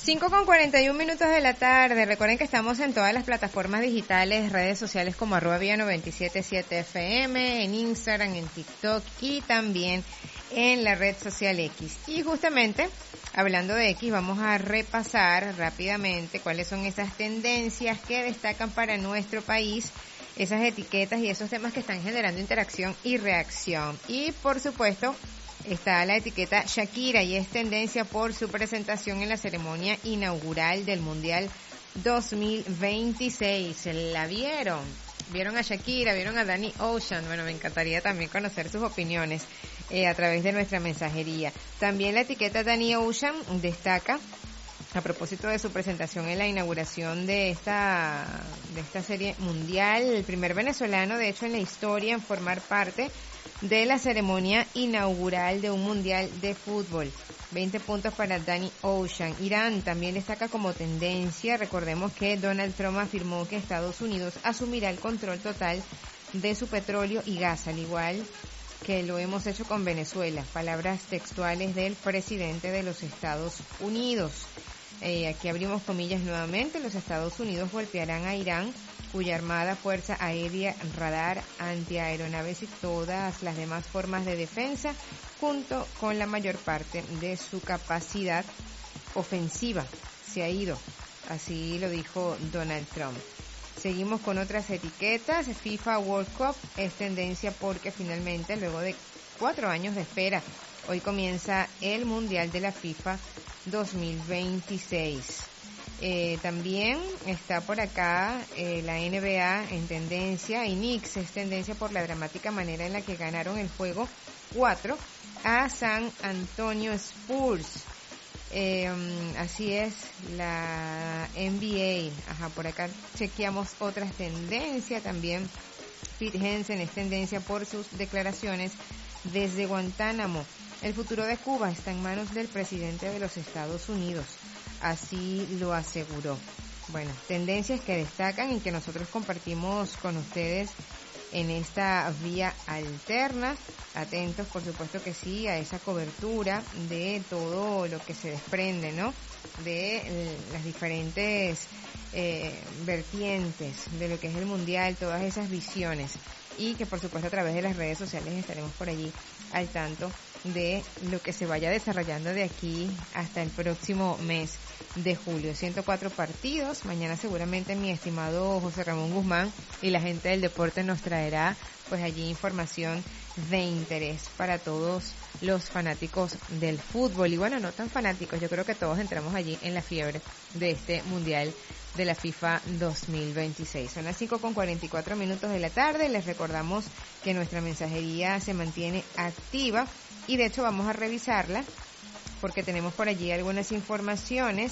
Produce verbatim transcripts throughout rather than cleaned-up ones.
cinco con cuarenta y un minutos de la tarde. Recuerden que estamos en todas las plataformas digitales, redes sociales como arroba vía noventa y siete punto siete F M, en Instagram, en TikTok y también en la red social X. Y justamente, hablando de X, vamos a repasar rápidamente cuáles son esas tendencias que destacan para nuestro país, esas etiquetas y esos temas que están generando interacción y reacción. Y por supuesto, está la etiqueta Shakira y es tendencia por su presentación en la ceremonia inaugural del Mundial dos mil veintiséis. ¿La vieron? ¿Vieron a Shakira? ¿Vieron a Danny Ocean? Bueno, me encantaría también conocer sus opiniones eh, a través de nuestra mensajería. También la etiqueta Danny Ocean destaca, a propósito de su presentación en la inauguración de esta, de esta serie mundial, el primer venezolano, de hecho, en la historia en formar parte de la ceremonia inaugural de un mundial de fútbol. veinte puntos para Danny Ocean. Irán también destaca como tendencia. Recordemos que Donald Trump afirmó que Estados Unidos asumirá el control total de su petróleo y gas, al igual que lo hemos hecho con Venezuela. Palabras textuales del presidente de los Estados Unidos. Eh, aquí abrimos comillas nuevamente. Los Estados Unidos golpearán a Irán, cuya armada, fuerza aérea, radar, antiaeronaves y todas las demás formas de defensa, junto con la mayor parte de su capacidad ofensiva, se ha ido. Así lo dijo Donald Trump. Seguimos con otras etiquetas. FIFA World Cup es tendencia porque finalmente, luego de cuatro años de espera, hoy comienza el Mundial de la FIFA dos mil veintiséis. Eh, también está por acá eh, la N B A en tendencia, y Knicks es tendencia por la dramática manera en la que ganaron el juego cuatro a San Antonio Spurs. Eh, así es la N B A. Ajá, por acá chequeamos otras tendencias también. Pete Hensen es tendencia por sus declaraciones desde Guantánamo. El futuro de Cuba está en manos del presidente de los Estados Unidos. Así lo aseguró. Bueno, tendencias que destacan y que nosotros compartimos con ustedes en esta vía alterna. Atentos, por supuesto que sí, a esa cobertura de todo lo que se desprende, ¿no? De eh, las diferentes eh, vertientes de lo que es el Mundial, todas esas visiones. Y que, por supuesto, a través de las redes sociales estaremos por allí al tanto de lo que se vaya desarrollando de aquí hasta el próximo mes de julio. ciento cuatro partidos. Mañana seguramente mi estimado José Ramón Guzmán y la gente del deporte nos traerá pues allí información de interés para todos los fanáticos del fútbol. Y bueno, no tan fanáticos, yo creo que todos entramos allí en la fiebre de este Mundial de la FIFA dos mil veintiséis. Son las cinco con cuarenta y cuatro minutos de la tarde. Les recordamos que nuestra mensajería se mantiene activa y de hecho vamos a revisarla porque tenemos por allí algunas informaciones.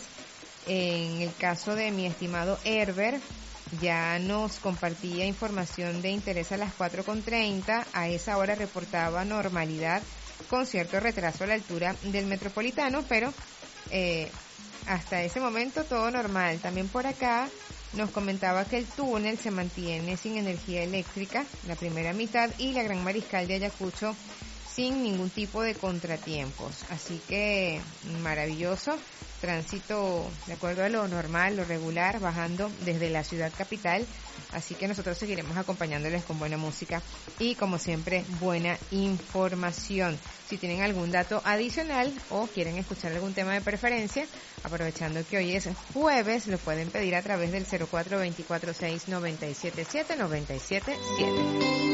En el caso de mi estimado Herbert, ya nos compartía información de interés a las cuatro con treinta. A esa hora reportaba normalidad con cierto retraso a la altura del Metropolitano, pero eh, hasta ese momento todo normal. También por acá nos comentaba que el túnel se mantiene sin energía eléctrica la primera mitad y la Gran Mariscal de Ayacucho sin ningún tipo de contratiempos. Así que maravilloso. Tránsito de acuerdo a lo normal, lo regular, bajando desde la ciudad capital. Así que nosotros seguiremos acompañándoles con buena música y, como siempre, buena información. Si tienen algún dato adicional o quieren escuchar algún tema de preferencia, aprovechando que hoy es jueves, lo pueden pedir a través del cero cuatro dos cuatro seis nueve siete siete nueve siete siete.